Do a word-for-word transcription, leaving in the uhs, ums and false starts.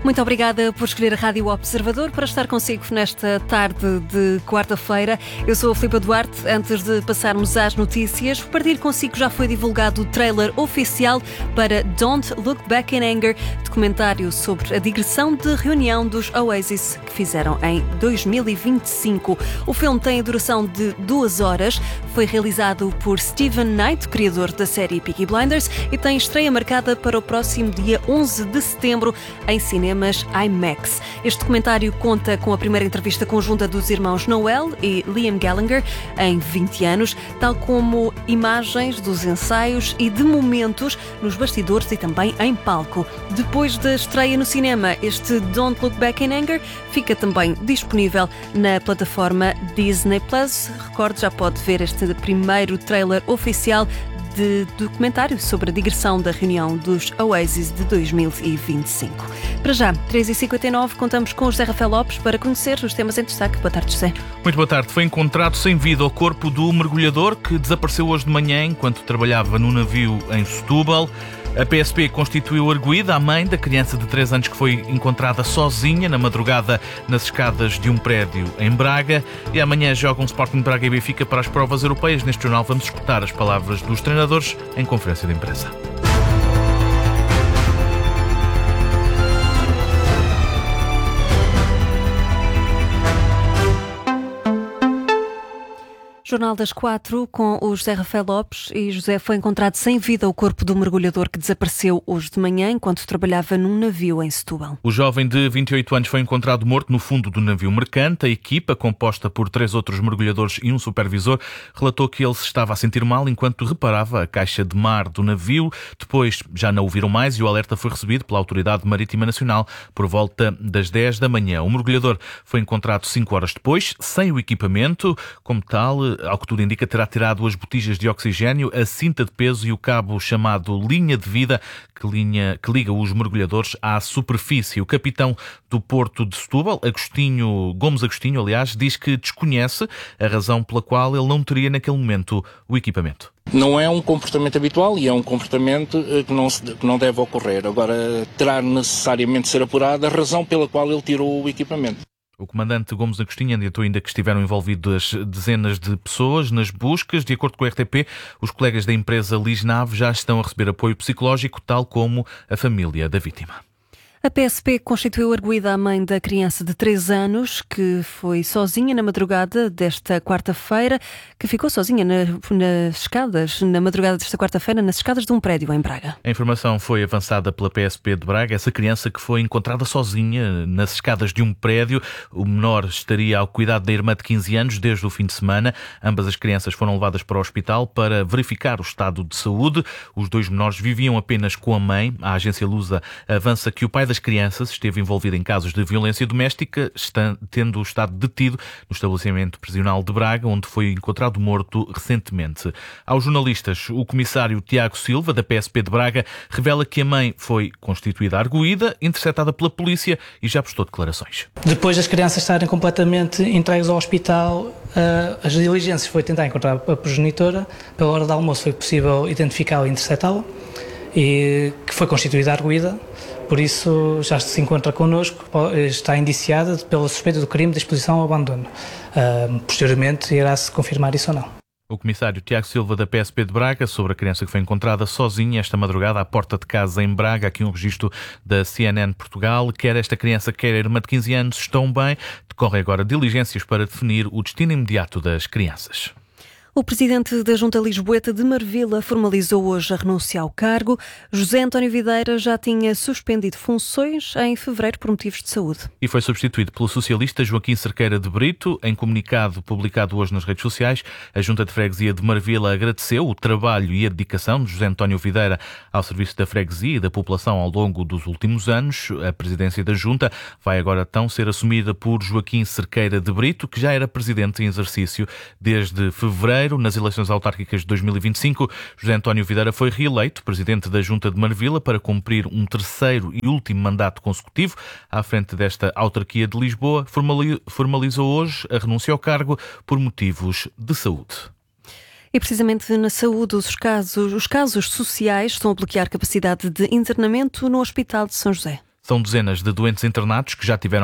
Muito obrigada por escolher a Rádio Observador para estar consigo nesta tarde de quarta-feira. Eu sou a Filipa Duarte. Antes de passarmos às notícias, partilho consigo que já foi divulgado o trailer oficial para Don't Look Back in Anger, documentário sobre a digressão de reunião dos Oasis que fizeram em dois mil e vinte e cinco. O filme tem a duração de duas horas, foi realizado por Steven Knight, criador da série Peaky Blinders, e tem estreia marcada para o próximo dia onze de setembro em cinema IMAX. Este documentário conta com a primeira entrevista conjunta dos irmãos Noel e Liam Gallagher em vinte anos, tal como imagens dos ensaios e de momentos nos bastidores e também em palco. Depois da estreia no cinema, este Don't Look Back in Anger fica também disponível na plataforma Disney Plus. Recorde, já pode ver este primeiro trailer oficial de documentário sobre a digressão da reunião dos Oasis de dois mil e vinte e cinco. Para já, três e cinquenta e nove, contamos com o José Rafael Lopes para conhecer os temas em destaque. Boa tarde, José. Muito boa tarde. Foi encontrado sem vida o corpo do mergulhador que desapareceu hoje de manhã enquanto trabalhava no navio em Setúbal. A P S P constituiu arguída a mãe da criança de três anos que foi encontrada sozinha na madrugada nas escadas de um prédio em Braga. E amanhã jogam Sporting Braga e Benfica para as provas europeias. Neste jornal vamos escutar as palavras dos treinadores em conferência de imprensa. Jornal das Quatro com o José Rafael Lopes. E José, foi encontrado sem vida o corpo do mergulhador que desapareceu hoje de manhã enquanto trabalhava num navio em Setúbal. O jovem de vinte e oito anos foi encontrado morto no fundo do navio mercante. A equipa, composta por três outros mergulhadores e um supervisor, relatou que ele se estava a sentir mal enquanto reparava a caixa de mar do navio. Depois já não o viram mais e o alerta foi recebido pela Autoridade Marítima Nacional por volta das dez da manhã. O mergulhador foi encontrado cinco horas depois, sem o equipamento. Como tal, ao que tudo indica, terá tirado as botijas de oxigênio, a cinta de peso e o cabo chamado linha de vida que, linha, que liga os mergulhadores à superfície. O capitão do Porto de Setúbal, Agostinho, Gomes Agostinho, aliás, diz que desconhece a razão pela qual ele não teria naquele momento o equipamento. Não é um comportamento habitual e é um comportamento que não, se, que não deve ocorrer. Agora, terá necessariamente de ser apurada a razão pela qual ele tirou o equipamento. O comandante Gomes Agostinho adiantou ainda que estiveram envolvidas dezenas de pessoas nas buscas. De acordo com o R T P, os colegas da empresa Lisnave já estão a receber apoio psicológico, tal como a família da vítima. A P S P constituiu arguída a mãe da criança de três anos que foi sozinha na madrugada desta quarta-feira, que ficou sozinha na, nas escadas, na madrugada desta quarta-feira, nas escadas de um prédio em Braga. A informação foi avançada pela P S P de Braga. Essa criança que foi encontrada sozinha nas escadas de um prédio. O menor estaria ao cuidado da irmã de quinze anos desde o fim de semana. Ambas as crianças foram levadas para o hospital para verificar o estado de saúde. Os dois menores viviam apenas com a mãe. A agência Lusa avança que o pai das crianças esteve envolvido em casos de violência doméstica, está, tendo estado detido no estabelecimento prisional de Braga, onde foi encontrado morto recentemente. Aos jornalistas, o comissário Tiago Silva, da P S P de Braga, revela que a mãe foi constituída arguída, interceptada pela polícia e já prestou declarações. Depois das crianças estarem completamente entregues ao hospital, as diligências foi tentar encontrar a progenitora. Pela hora do almoço foi possível identificá-la e interceptá-la, e que foi constituída arguída. Por isso já se encontra connosco, está indiciada pela suspeita do crime de exposição ao abandono. Uh, posteriormente irá-se confirmar isso ou não. O comissário Tiago Silva, da P S P de Braga, sobre a criança que foi encontrada sozinha esta madrugada à porta de casa em Braga. Aqui um registro da C N N Portugal. Quer esta criança, quer a irmã de quinze anos estão bem. Decorrem agora diligências para definir o destino imediato das crianças. O presidente da Junta Lisboeta de Marvila formalizou hoje a renúncia ao cargo. José António Videira já tinha suspendido funções em fevereiro por motivos de saúde. E foi substituído pelo socialista Joaquim Cerqueira de Brito. Em comunicado publicado hoje nas redes sociais, a Junta de Freguesia de Marvila agradeceu o trabalho e a dedicação de José António Videira ao serviço da freguesia e da população ao longo dos últimos anos. A presidência da Junta vai agora então ser assumida por Joaquim Cerqueira de Brito, que já era presidente em exercício desde fevereiro. Nas eleições autárquicas de dois mil e vinte e cinco, José António Videira foi reeleito presidente da Junta de Marvila para cumprir um terceiro e último mandato consecutivo à frente desta autarquia de Lisboa. Formalizou hoje a renúncia ao cargo por motivos de saúde. E precisamente na saúde, os casos, os casos sociais estão a bloquear capacidade de internamento no Hospital de São José. São dezenas de doentes internados que já tiveram